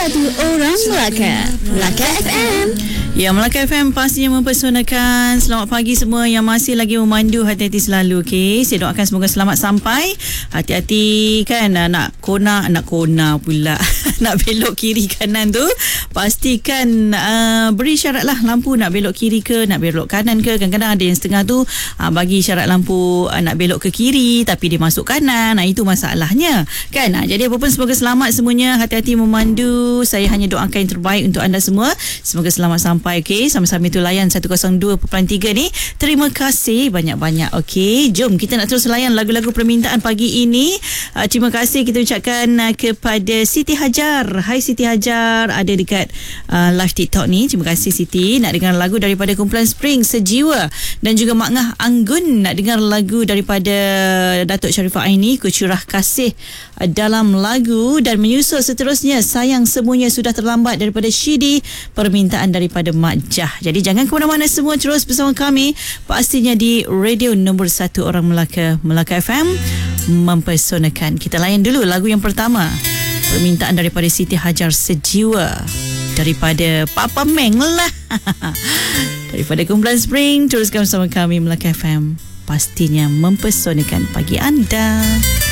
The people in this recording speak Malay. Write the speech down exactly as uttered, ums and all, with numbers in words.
Satu Orang Melaka. Melaka F M. Ya, Melaka F M pastinya mempersonakan. Selamat pagi semua yang masih lagi memandu. Hati-hati selalu, okey. Saya doakan semoga selamat sampai. Hati-hati kan, nak kona, nak kona pula. Nak belok kiri kanan tu, pastikan uh, beri syarat lah lampu nak belok kiri ke, nak belok kanan ke. Kadang-kadang ada yang setengah tu uh, bagi syarat lampu uh, nak belok ke kiri tapi dia masuk kanan. Nah, itu masalahnya kan. Uh, jadi apapun semoga selamat semuanya. Hati-hati memandu. Saya hanya doakan yang terbaik untuk anda semua. Semoga selamat sampai. Okey, sama-sama itu layan seratus dua perpuluhan tiga ni. Terima kasih banyak-banyak. Okey, jom kita nak terus layan lagu-lagu permintaan pagi ini. Uh, terima kasih kita ucapkan uh, kepada Siti Hajar. Hai Siti Hajar, ada dekat uh, live TikTok ni. Terima kasih Siti. Nak dengar lagu daripada kumpulan Spring, Sejiwa. Dan juga Mak Ngah Anggun nak dengar lagu daripada Datuk Sharifah Aini, Kucurah Kasih uh, dalam lagu. Dan menyusul seterusnya Sayang Semuanya Sudah Terlambat daripada Shidi, permintaan daripada Mak Jah. Jadi jangan ke mana-mana semua, terus bersama kami pastinya di radio nombor satu Orang Melaka, Melaka F M, mempersonakan. Kita layan dulu lagu yang pertama, permintaan daripada Siti Hajar, Sejiwa, daripada Papa Meng lah. Daripada kumpulan Spring. Teruskan bersama kami Melaka F M, pastinya mempersonakan pagi anda.